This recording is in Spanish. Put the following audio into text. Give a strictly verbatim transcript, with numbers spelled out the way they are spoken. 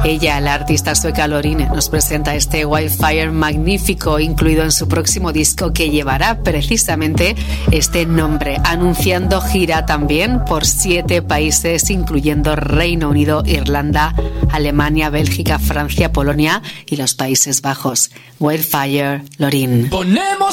Ella, la artista sueca Loreen, nos presenta este Wildfire magnífico incluido en su próximo disco que llevará precisamente este nombre, anunciando gira también por siete países incluyendo Reino Unido, Irlanda, Alemania, Bélgica, Francia, Polonia y los Países Bajos. Wildfire, Loreen. Ponemos